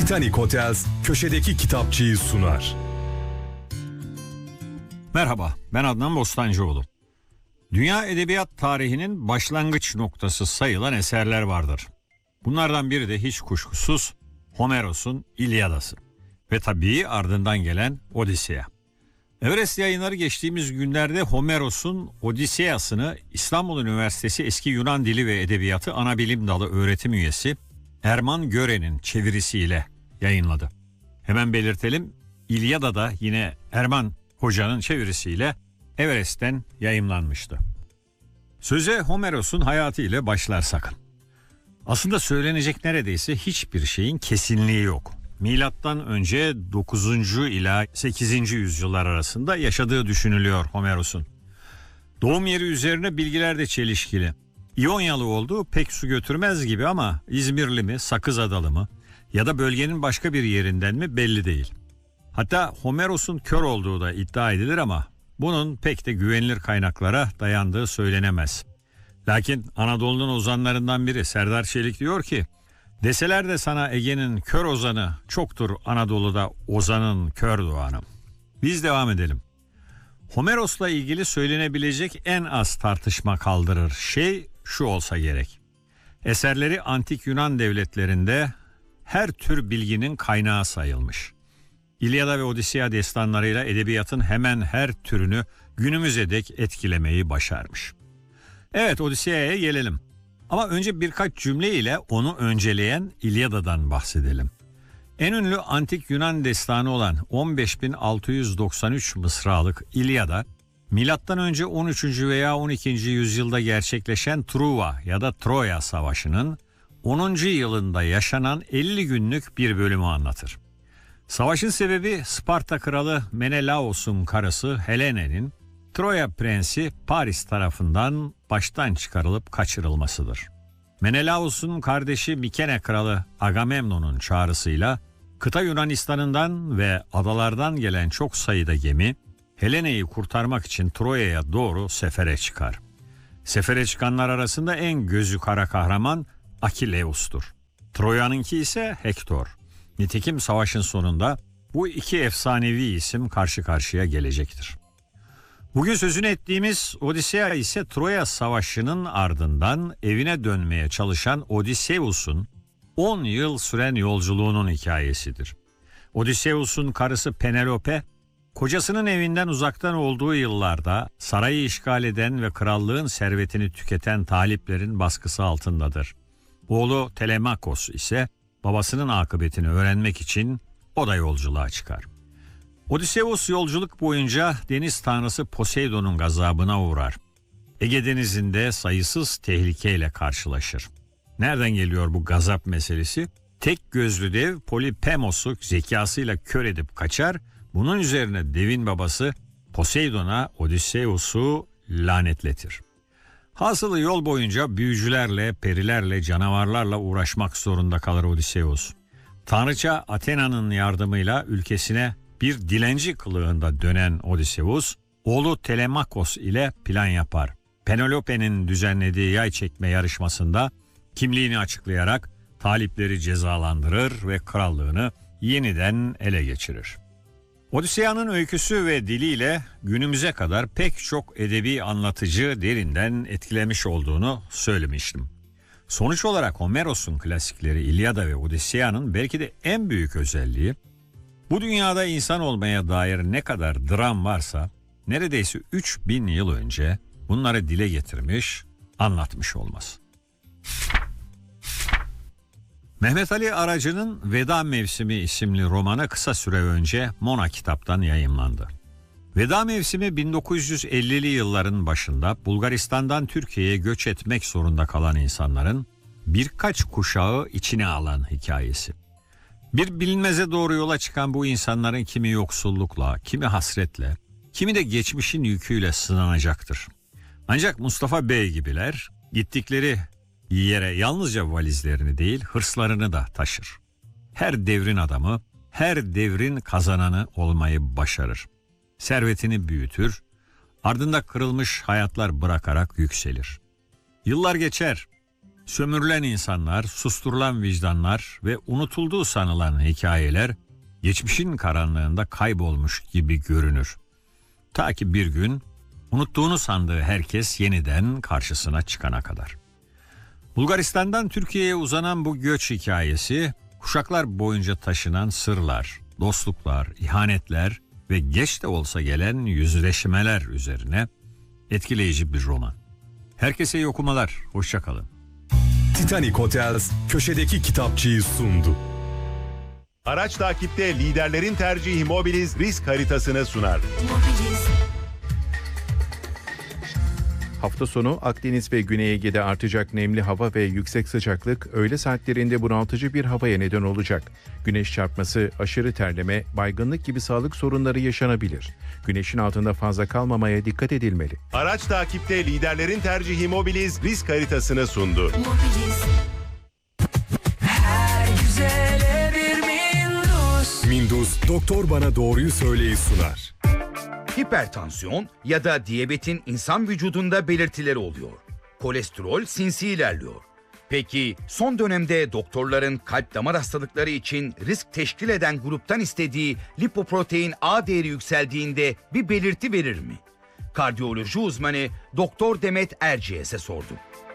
Titanic Hotels köşedeki kitapçıyı sunar. Merhaba, ben Adnan Bostancıoğlu. Dünya edebiyat tarihinin başlangıç noktası sayılan eserler vardır. Bunlardan biri de hiç kuşkusuz Homeros'un İlyadası ve tabii ardından gelen Odisea. Everest Yayınları geçtiğimiz günlerde Homeros'un Odiseyasını İstanbul Üniversitesi Eski Yunan Dili ve Edebiyatı Anabilim Dalı öğretim üyesi Erman Gören'in çevirisiyle yayınladı. Hemen belirtelim, İlyada da yine Erman Hoca'nın çevirisiyle Everest'ten yayımlanmıştı. Söze Homeros'un hayatı ile başlarsak. Aslında söylenecek neredeyse hiçbir şeyin kesinliği yok. Milattan önce 9. ila 8. yüzyıllar arasında yaşadığı düşünülüyor Homeros'un. Doğum yeri üzerine bilgiler de çelişkili. İonyalı olduğu pek su götürmez gibi ama İzmirli mi, Sakızadalı mı ya da bölgenin başka bir yerinden mi belli değil. Hatta Homeros'un kör olduğu da iddia edilir ama bunun pek de güvenilir kaynaklara dayandığı söylenemez. Lakin Anadolu'nun ozanlarından biri Serdar Çelik diyor ki, deseler de sana Ege'nin kör ozanı çoktur, Anadolu'da ozanın kör doğanı. Biz devam edelim. Homeros'la ilgili söylenebilecek en az tartışma kaldırır şey şu olsa gerek. Eserleri antik Yunan devletlerinde her tür bilginin kaynağı sayılmış. İlyada ve Odisea destanlarıyla edebiyatın hemen her türünü günümüze dek etkilemeyi başarmış. Evet, Odisea'ya gelelim. Ama önce birkaç cümle ile onu önceleyen İlyada'dan bahsedelim. En ünlü antik Yunan destanı olan 15.693 mısralık İlyada, milattan önce 13. veya 12. yüzyılda gerçekleşen Truva ya da Troya Savaşı'nın 10. yılında yaşanan 50 günlük bir bölümü anlatır. Savaşın sebebi Sparta kralı Menelaos'un karısı Helene'nin Troya prensi Paris tarafından baştan çıkarılıp kaçırılmasıdır. Menelaos'un kardeşi Mikene kralı Agamemnon'un çağrısıyla kıta Yunanistan'ından ve adalardan gelen çok sayıda gemi Helene'yi kurtarmak için Troya'ya doğru sefere çıkar. Sefere çıkanlar arasında en gözü kara kahraman Akileus'tur. Troya'nınki ise Hektor. Nitekim savaşın sonunda bu iki efsanevi isim karşı karşıya gelecektir. Bugün sözünü ettiğimiz Odisea ise Troya Savaşı'nın ardından evine dönmeye çalışan Odysseus'un 10 yıl süren yolculuğunun hikayesidir. Odysseus'un karısı Penelope, kocasının evinden uzaktan olduğu yıllarda sarayı işgal eden ve krallığın servetini tüketen taliplerin baskısı altındadır. Oğlu Telemakos ise babasının akıbetini öğrenmek için o da yolculuğa çıkar. Odysseus yolculuk boyunca deniz tanrısı Poseidon'un gazabına uğrar. Ege denizinde sayısız tehlikeyle karşılaşır. Nereden geliyor bu gazap meselesi? Tek gözlü dev Polipemos'u zekasıyla kör edip kaçar. Bunun üzerine devin babası Poseidon'a Odysseus'u lanetletir. Hasılı yol boyunca büyücülerle, perilerle, canavarlarla uğraşmak zorunda kalır Odysseus. Tanrıça Athena'nın yardımıyla ülkesine bir dilenci kılığında dönen Odysseus, oğlu Telemakos ile plan yapar. Penelope'nin düzenlediği yay çekme yarışmasında kimliğini açıklayarak talipleri cezalandırır ve krallığını yeniden ele geçirir. Odisea'nın öyküsü ve diliyle günümüze kadar pek çok edebi anlatıcı derinden etkilemiş olduğunu söylemiştim. Sonuç olarak Homeros'un klasikleri İlyada ve Odisea'nın belki de en büyük özelliği, bu dünyada insan olmaya dair ne kadar dram varsa neredeyse 3000 yıl önce bunları dile getirmiş, anlatmış olması. Mehmet Ali Aracı'nın Veda Mevsimi isimli romanı kısa süre önce Mona kitaptan yayımlandı. Veda Mevsimi 1950'li yılların başında Bulgaristan'dan Türkiye'ye göç etmek zorunda kalan insanların birkaç kuşağı içine alan hikayesi. Bir bilinmeze doğru yola çıkan bu insanların kimi yoksullukla, kimi hasretle, kimi de geçmişin yüküyle sınanacaktır. Ancak Mustafa Bey gibiler gittikleri yere yalnızca valizlerini değil hırslarını da taşır. Her devrin adamı, her devrin kazananı olmayı başarır. Servetini büyütür, ardında kırılmış hayatlar bırakarak yükselir. Yıllar geçer, Sömürülen insanlar, susturulan vicdanlar ve unutulduğu sanılan hikayeler geçmişin karanlığında kaybolmuş gibi görünür. Ta ki bir gün unuttuğunu sandığı herkes yeniden karşısına çıkana kadar. Bulgaristan'dan Türkiye'ye uzanan bu göç hikayesi, kuşaklar boyunca taşınan sırlar, dostluklar, ihanetler ve geç de olsa gelen yüzleşmeler üzerine etkileyici bir roman. Herkese iyi okumalar, hoşça kalın. Titanic Hotels köşedeki kitapçıyı sundu. Araç takipte liderlerin tercihi Mobiliz risk haritasını sunar. Hafta sonu Akdeniz ve Güney Ege'de artacak nemli hava ve yüksek sıcaklık öğle saatlerinde bunaltıcı bir havaya neden olacak. Güneş çarpması, aşırı terleme, baygınlık gibi sağlık sorunları yaşanabilir. Güneşin altında fazla kalmamaya dikkat edilmeli. Araç takipte liderlerin tercihi Mobiliz risk haritasını sundu. Mindus Doktor Bana Doğruyu Söyleyi sunar. Hipertansiyon ya da diyabetin insan vücudunda belirtileri oluyor. Kolesterol sinsi ilerliyor. Peki son dönemde doktorların kalp damar hastalıkları için risk teşkil eden gruptan istediği lipoprotein A değeri yükseldiğinde bir belirti verir mi? Kardiyoloji uzmanı Doktor Demet Erciyes'e sordum.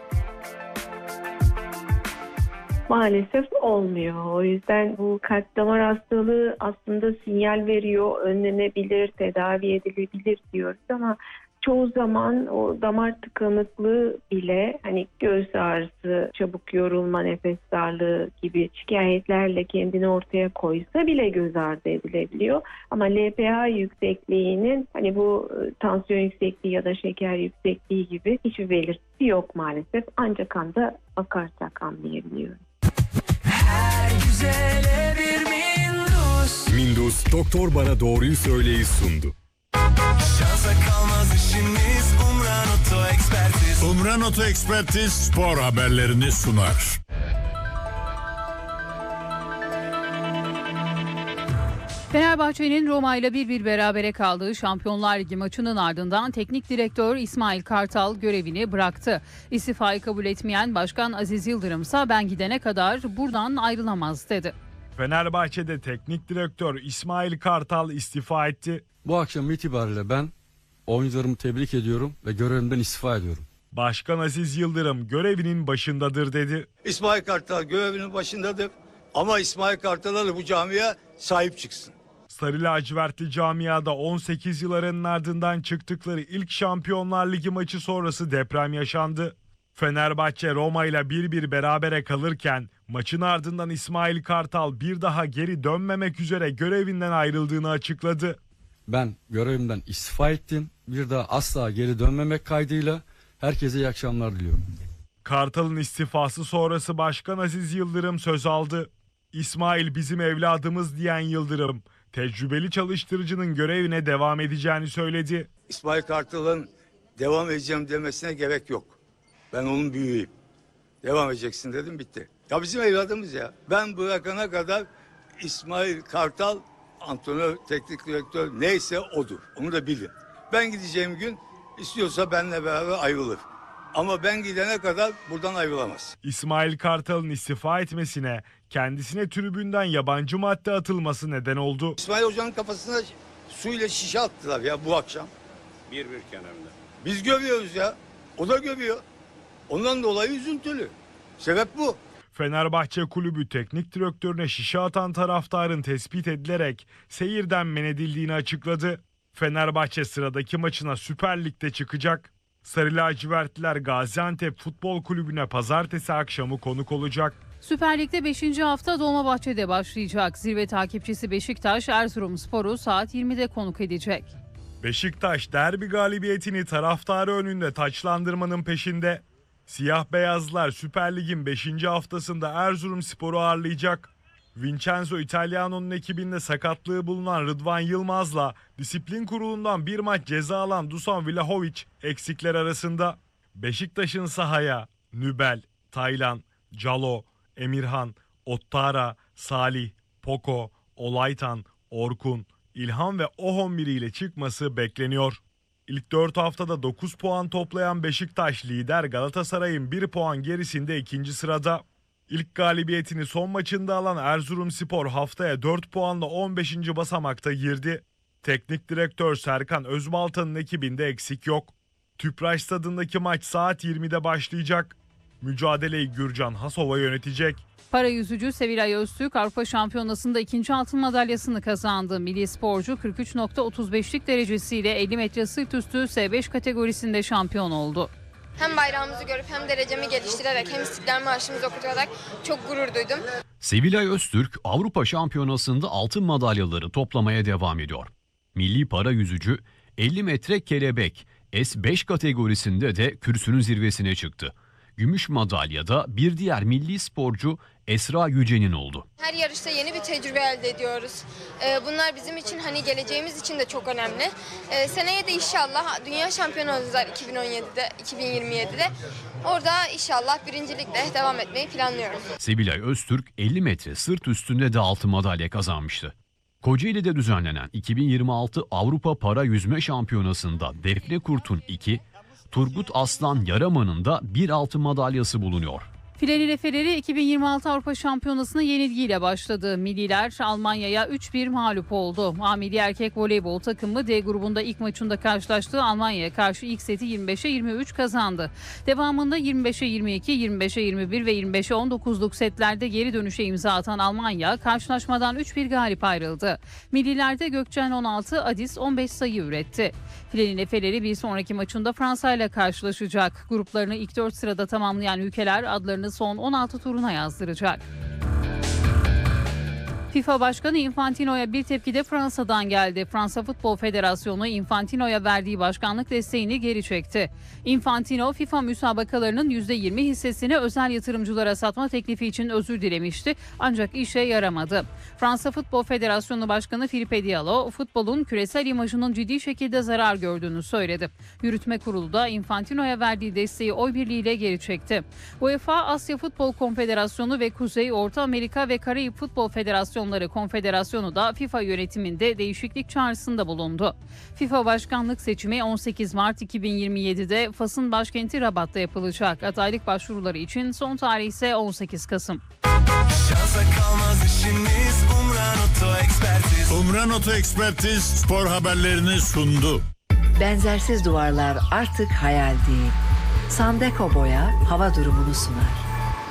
Maalesef olmuyor. O yüzden bu kalp damar hastalığı aslında sinyal veriyor, önlenebilir, tedavi edilebilir diyoruz ama çoğu zaman o damar tıkanıklığı bile hani göğüs ağrısı, çabuk yorulma, nefes darlığı gibi şikayetlerle kendini ortaya koysa bile göz ardı edilebiliyor. Ama LPA yüksekliğinin hani bu tansiyon yüksekliği ya da şeker yüksekliği gibi hiçbir belirtisi yok maalesef. Ancak kanda bakarsak anlayabiliyoruz. Mindus Doktor Bana Doğruyu Söyleyi sundu. Şansa kalmaz işimiz Umran Oto Ekspertiz. Umran Oto Ekspertiz spor haberlerini sunar. Fenerbahçe'nin Roma ile 1-1 berabere kaldığı Şampiyonlar Ligi maçının ardından teknik direktör İsmail Kartal görevini bıraktı. İstifayı kabul etmeyen Başkan Aziz Yıldırım ise ben gidene kadar buradan ayrılamaz dedi. Fenerbahçe'de teknik direktör İsmail Kartal istifa etti. Bu akşam itibariyle ben oyuncularımı tebrik ediyorum ve görevimden istifa ediyorum. Başkan Aziz Yıldırım görevinin başındadır dedi. İsmail Kartal görevinin başındadır ama İsmail Kartal'a da bu camiye sahip çıksın. Sarı lacivertli camiada 18 yılların ardından çıktıkları ilk Şampiyonlar Ligi maçı sonrası deprem yaşandı. Fenerbahçe Roma ile 1-1 berabere kalırken maçın ardından İsmail Kartal bir daha geri dönmemek üzere görevinden ayrıldığını açıkladı. Ben görevimden istifa ettim. Bir daha asla geri dönmemek kaydıyla herkese iyi akşamlar diliyorum. Kartal'ın istifası sonrası Başkan Aziz Yıldırım söz aldı. İsmail bizim evladımız diyen Yıldırım, tecrübeli çalıştırıcının görevine devam edeceğini söyledi. İsmail Kartal'ın devam edeceğim demesine gerek yok. Ben onun büyüğüyüm. Devam edeceksin dedim, bitti. Ya bizim evladımız ya. Ben bırakana kadar İsmail Kartal antrenör, teknik direktör neyse odur. Onu da bilin. Ben gideceğim gün istiyorsa benimle beraber ayrılır. Ama ben gidene kadar buradan ayrılamaz. İsmail Kartal'ın istifa etmesine kendisine tribünden yabancı madde atılması neden oldu. İsmail Hoca'nın kafasına suyla şişe attılar ya bu akşam. 1-1 kenarında. Biz görüyoruz ya. O da görüyor. Ondan dolayı üzüntülü. Sebep bu. Fenerbahçe Kulübü teknik direktörüne şişe atan taraftarın tespit edilerek seyirden men edildiğini açıkladı. Fenerbahçe sıradaki maçına Süper Lig'de çıkacak. Sarı lacivertliler Gaziantep Futbol Kulübü'ne pazartesi akşamı konuk olacak. Süper Lig'de 5. hafta Dolmabahçe'de başlayacak. Zirve takipçisi Beşiktaş Erzurumspor'u saat 20'de konuk edecek. Beşiktaş derbi galibiyetini taraftarı önünde taçlandırmanın peşinde. Siyah beyazlar Süper Lig'in 5. haftasında Erzurumspor'u ağırlayacak. Vincenzo Italiano'nun ekibinde sakatlığı bulunan Rıdvan Yılmaz'la disiplin kurulundan bir maç ceza alan Dusan Vlahovic eksikler arasında. Beşiktaş'ın sahaya Nübel, Taylan, Calo, Emirhan, Ottara, Salih, Poko, Olaytan, Orkun, İlhan ve Ohon ile çıkması bekleniyor. İlk 4 haftada 9 puan toplayan Beşiktaş lider, Galatasaray'ın 1 puan gerisinde 2. sırada. İlk galibiyetini son maçında alan Erzurumspor haftaya 4 puanla 15. basamakta girdi. Teknik direktör Serkan Özbalta'nın ekibinde eksik yok. Tüpraş Stadı'ndaki maç saat 20'de başlayacak. Mücadeleyi Gürcan Hasova yönetecek. Para yüzücü Sevilay Öztürk Avrupa Şampiyonası'nda 2. altın madalyasını kazandı. Milli sporcu 43.35'lik derecesiyle 50 metre sırt üstü S5 kategorisinde şampiyon oldu. Hem bayrağımızı görüp hem derecemi geliştirerek hem İstiklal Marşımızı okutarak çok gurur duydum. Sevilay Öztürk Avrupa Şampiyonası'nda altın madalyaları toplamaya devam ediyor. Milli para yüzücü 50 metre kelebek S5 kategorisinde de kürsünün zirvesine çıktı. Gümüş madalyada bir diğer milli sporcu Esra Yüce'nin oldu. Her yarışta yeni bir tecrübe elde ediyoruz. Bunlar bizim için geleceğimiz için de çok önemli. Seneye de inşallah dünya şampiyonu olacağız 2027'de. Orada inşallah birincilikle devam etmeyi planlıyoruz. Sevilay Öztürk 50 metre sırt üstünde de altın madalya kazanmıştı. Kocaeli'de düzenlenen 2026 Avrupa Para Yüzme Şampiyonası'nda Defne Kurt'un 2, Turgut Aslan Yaraman'ın da 1 altın madalyası bulunuyor. Fileli Lefeleri 2026 Avrupa Şampiyonası'na yenilgiyle başladı. Milliler Almanya'ya 3-1 mağlup oldu. Milli erkek voleybol takımı D grubunda ilk maçında karşılaştığı Almanya'ya karşı ilk seti 25'e 23 kazandı. Devamında 25'e 22, 25'e 21 ve 25'e 19'luk setlerde geri dönüşe imza atan Almanya karşılaşmadan 3-1 galip ayrıldı. Millilerde Gökçen 16, Adis 15 sayı üretti. Fileli Lefeleri bir sonraki maçında Fransa ile karşılaşacak. Gruplarını ilk 4 sırada tamamlayan ülkeler adlarını son 16 turuna yazdıracak. FIFA Başkanı Infantino'ya bir tepki de Fransa'dan geldi. Fransa Futbol Federasyonu Infantino'ya verdiği başkanlık desteğini geri çekti. Infantino, FIFA müsabakalarının %20 hissesini özel yatırımcılara satma teklifi için özür dilemişti. Ancak işe yaramadı. Fransa Futbol Federasyonu Başkanı Philippe Diallo, futbolun küresel imajının ciddi şekilde zarar gördüğünü söyledi. Yürütme Kurulu da Infantino'ya verdiği desteği oy birliğiyle geri çekti. UEFA, Asya Futbol Konfederasyonu ve Kuzey, Orta Amerika ve Karayip Futbol Federasyonları Konfederasyonu da FIFA yönetiminde değişiklik çağrısında bulundu. FIFA başkanlık seçimi 18 Mart 2027'de Fas'ın başkenti Rabat'ta yapılacak. Adaylık başvuruları için son tarih ise 18 Kasım. Şansa kalmaz işimiz Umran Oto Ekspertiz. Umran Oto Ekspertiz spor haberlerini sundu. Benzersiz duvarlar artık hayal değil. Sandeko Boya hava durumunu sunar.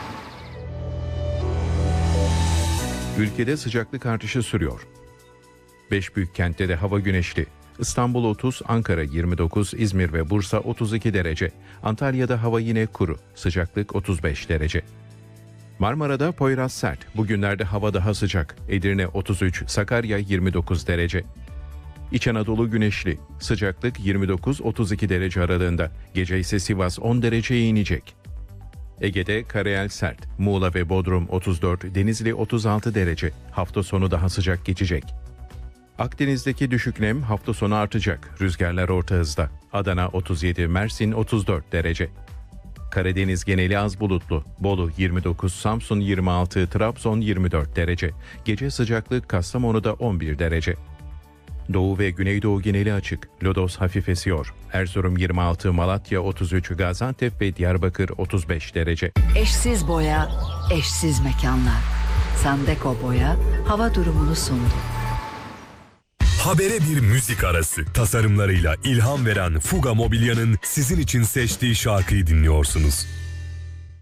Ülkede sıcaklık artışı sürüyor. 5 büyük kentte de hava güneşli. İstanbul 30, Ankara 29, İzmir ve Bursa 32 derece. Antalya'da hava yine kuru. Sıcaklık 35 derece. Marmara'da Poyraz sert. Bugünlerde hava daha sıcak. Edirne 33, Sakarya 29 derece. İç Anadolu güneşli. Sıcaklık 29-32 derece aralığında. Gece ise Sivas 10 dereceye inecek. Ege'de karayel sert. Muğla ve Bodrum 34, Denizli 36 derece. Hafta sonu daha sıcak geçecek. Akdeniz'deki düşük nem hafta sonu artacak. Rüzgarlar orta hızda. Adana 37, Mersin 34 derece. Karadeniz geneli az bulutlu. Bolu 29, Samsun 26, Trabzon 24 derece. Gece sıcaklık Kastamonu'da 11 derece. Doğu ve Güneydoğu geneli açık. Lodos hafif esiyor. Erzurum 26, Malatya 33, Gaziantep ve Diyarbakır 35 derece. Eşsiz boya, eşsiz mekanlar. Sandeko Boya hava durumunu sundu. Habere bir müzik arası. Tasarımlarıyla ilham veren Fuga Mobilya'nın sizin için seçtiği şarkıyı dinliyorsunuz.